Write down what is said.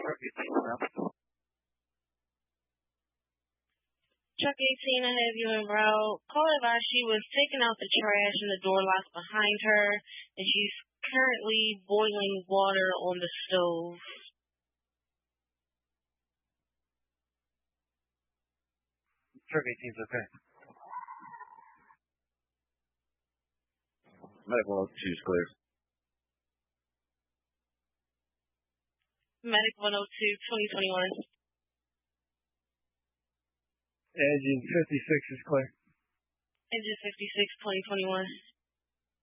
Truck 18 now. Truck 18, I have you en route. Call advised she was taking out the trash and the door locked behind her, and she's currently boiling water on the stove. Truck 18's okay. Medic 102 is clear. Medic 102, 2021. Engine 56 is clear. Engine 56, 2021.